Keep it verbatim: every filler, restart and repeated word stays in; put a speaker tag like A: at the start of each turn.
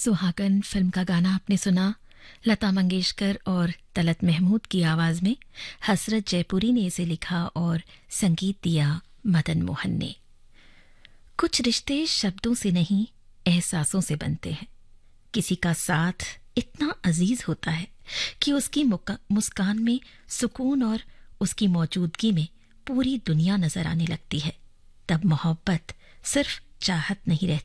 A: सुहागन फिल्म का गाना आपने सुना। लता मंगेशकर और तलत महमूद की आवाज में हसरत जयपुरी ने इसे लिखा और संगीत दिया मदन मोहन ने। कुछ रिश्ते शब्दों से नहीं, एहसासों से बनते हैं। किसी का साथ इतना अजीज होता है कि उसकी मुस्कान में सुकून और उसकी मौजूदगी में पूरी दुनिया नजर आने लगती है। तब मोहब्बत सिर्फ चाहत नहीं रहती,